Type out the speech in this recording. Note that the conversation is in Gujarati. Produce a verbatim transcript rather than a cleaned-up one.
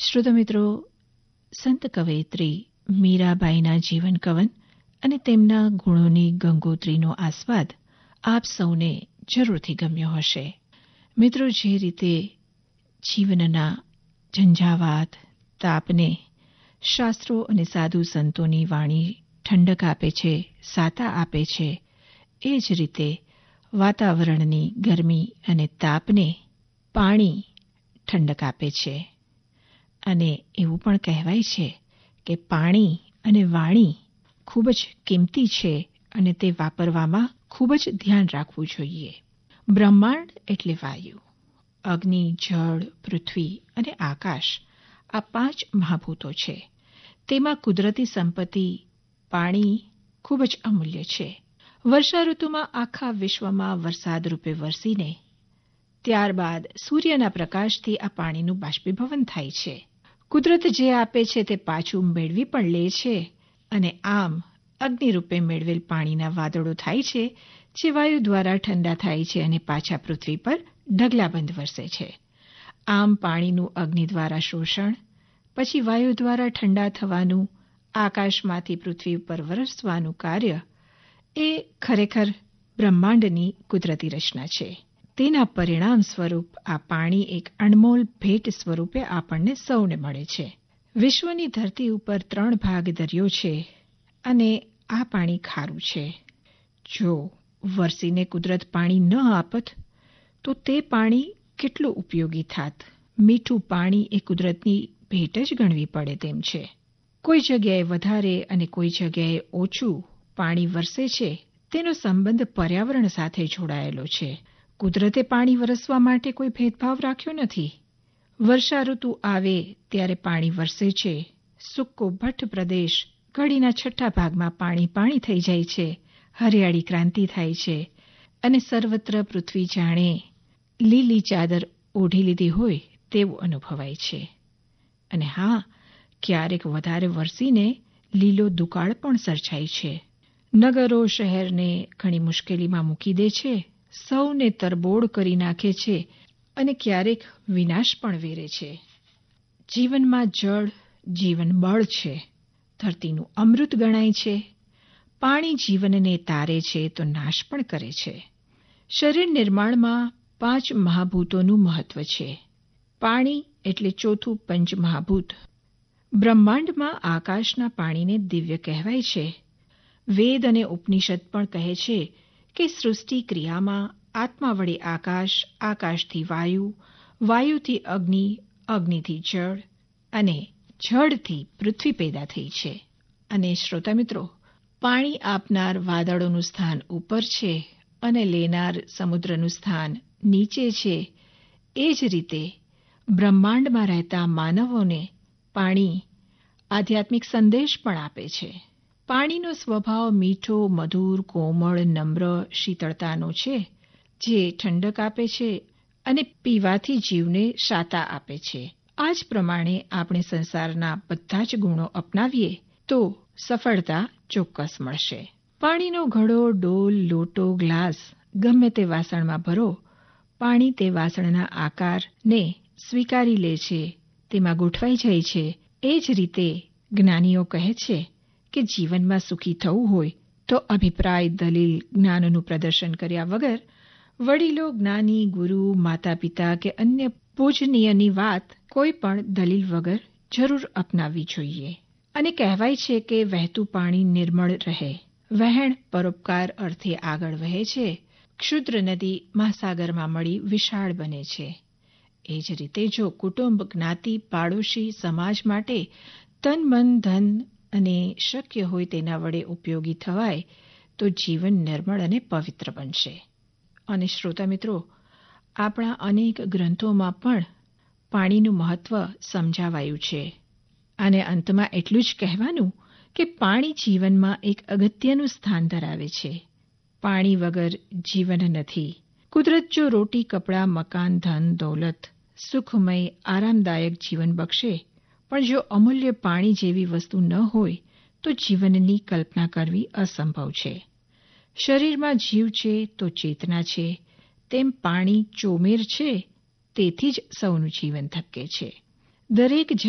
શ્રોતા મિત્રો, સંત કવયિત્રી મીરાબાઈના જીવન કવન અને તેમના ગુણોની ગંગોત્રીનો આસ્વાદ આપ સૌને જરૂરથી ગમ્યો હશે. મિત્રો, જે રીતે જીવનના ઝંઝાવાત, તાપને શાસ્ત્રો અને સાધુ સંતોની વાણી ઠંડક આપે છે, સાતા આપે છે, એ જ રીતે વાતાવરણની ગરમી અને તાપને પાણી ઠંડક આપે છે. અને એવું પણ કહેવાય છે કે પાણી અને વાણી ખૂબ જ કિંમતી છે અને તે વાપરવામાં ખૂબ જ ધ્યાન રાખવું જોઈએ. બ્રહ્માંડ એટલે વાયુ, અગ્નિ, જળ, પૃથ્વી અને આકાશ આ પાંચ મહાભૂતો છે. તેમાં કુદરતી સંપત્તિ પાણી ખૂબ જ અમૂલ્ય છે. વર્ષા ઋતુમાં આખા વિશ્વમાં વરસાદ રૂપે વરસીને ત્યારબાદ સૂર્યના પ્રકાશથી આ પાણીનું બાષ્પીભવન થાય છે. કુદરત જે આપે છે તે પાછું મેળવી પણ લે છે અને આમ અગ્નિરૂપે મેળવેલ પાણીના વાદળો થાય છે, જે વાયુ દ્વારા ઠંડા થાય છે અને પાછા પૃથ્વી પર ઢગલાબંધ વરસે છે. આમ પાણીનું અગ્નિ દ્વારા શોષણ, પછી વાયુ દ્વારા ઠંડા થવાનું, આકાશમાંથી પૃથ્વી પર વરસવાનું કાર્ય એ ખરેખર બ્રહ્માંડની કુદરતી રચના છે. તેના પરિણામ સ્વરૂપ આ પાણી એક અણમોલ ભેટ સ્વરૂપે આપણને સૌને મળે છે. વિશ્વની ધરતી ઉપર ત્રણ ભાગ દરિયો છે અને આ પાણી ખારું છે. જો વરસીને કુદરત પાણી ન આપત તો તે પાણી કેટલું ઉપયોગી થાત. મીઠું પાણી એ કુદરતની ભેટ જ ગણવી પડે તેમ છે. કોઈ જગ્યાએ વધારે અને કોઈ જગ્યાએ ઓછું પાણી વરસે છે, તેનો સંબંધ પર્યાવરણ સાથે જોડાયેલો છે. કુદરતે પાણી વરસવા માટે કોઈ ભેદભાવ રાખ્યો નથી. વર્ષા ઋતુ આવે ત્યારે પાણી વરસે છે. સૂકો ભઠ્ઠ પ્રદેશ ઘડીના છઠ્ઠા ભાગમાં પાણી પાણી થઈ જાય છે. હરિયાળી ક્રાંતિ થાય છે અને સર્વત્ર પૃથ્વી જાણે લીલી ચાદર ઓઢી લીધી હોય તેવું અનુભવાય છે. અને હા, ક્યારેક વધારે વરસીને લીલો દુકાળ પણ સર્જાય છે. નગરો શહેરને ઘણી મુશ્કેલીમાં મૂકી દે છે, સૌને તરબોળ કરી નાખે છે અને ક્યારેક વિનાશ પણ વેરે છે. જીવનમાં જળ જીવન બળ છે, ધરતીનું અમૃત ગણાય છે. પાણી જીવનને તારે છે તો નાશ પણ કરે છે. શરીર નિર્માણમાં પાંચ મહાભૂતોનું મહત્વ છે. પાણી એટલે ચોથું પંચમહાભૂત. બ્રહ્માંડમાં આકાશના પાણીને દિવ્ય કહેવાય છે. વેદ અને ઉપનિષદ પણ કહે છે કે સૃષ્ટિ ક્રિયામાં આત્મા વડે આકાશ, આકાશથી વાયુ, વાયુથી અગ્નિ, અગ્નિથી જળ અને જળથી પૃથ્વી પેદા થઈ છે. અને શ્રોતા મિત્રો, પાણી આપનાર વાદળોનું સ્થાન ઉપર છે અને લેનાર સમુદ્રનું સ્થાન નીચે છે. એ જ રીતે બ્રહ્માંડમાં રહેતા માનવોને પાણી આધ્યાત્મિક સંદેશ પણ આપે છે. પાણીનો સ્વભાવ મીઠો, મધુર, કોમળ, નમ્ર, શીતળતાનો છે, જે ઠંડક આપે છે અને પીવાથી જીવને શાતા આપે છે. આ જ પ્રમાણે આપણે સંસારના બધા જ ગુણો અપનાવીએ તો સફળતા ચોક્કસ મળશે. પાણીનો ઘડો, ડોલ, લોટો, ગ્લાસ ગમે તે વાસણમાં ભરો, પાણી તે વાસણના આકારને સ્વીકારી લે છે, તેમાં ગોઠવાઈ જાય છે. એ જ રીતે જ્ઞાનીઓ કહે છે કે જીવનમાં સુખી થવું હોય તો અભિપ્રાય, દલીલ, જ્ઞાનનું પ્રદર્શન કર્યા વગર વડીલો, જ્ઞાની, ગુરુ, માતા પિતા કે અન્ય પૂજનીયની વાત કોઈ પણ દલીલ વગર જરૂર અપનાવવી જોઈએ. અને કહેવાય છે કે વહેતું પાણી નિર્મળ રહે. વહેણ પરોપકાર અર્થે આગળ વહે છે. ક્ષુદ્ર નદી મહાસાગરમાં મળી વિશાળ બને છે. એ જ રીતે જો કુટુંબ, જ્ઞાતિ, પાડોશી, સમાજ માટે તન, મન, ધન અને શક્ય હોય તેના વડે ઉપયોગી થવાય તો જીવન નિર્મળ અને પવિત્ર બનશે. અને શ્રોતા મિત્રો, આપણા અનેક ગ્રંથોમાં પણ પાણીનું મહત્વ સમજાવાયું છે. અને અંતમાં એટલું જ કહેવાનું કે પાણી જીવનમાં એક અગત્યનું સ્થાન ધરાવે છે. પાણી વગર જીવન નથી. કુદરત જો રોટી, કપડાં, મકાન, ધન, દોલત, સુખમય, આરામદાયક જીવન બક્ષે, પણ જો અમૂલ્ય પાણી જેવી વસ્તુ ન હોય તો જીવનની કલ્પના કરવી અસંભવ છે. શરીરમાં જીવ છે તો ચેતના છે, તેમ પાણી ચોમેર છે, તેથી જ સૌનું જીવન ધબકે છે. દરેક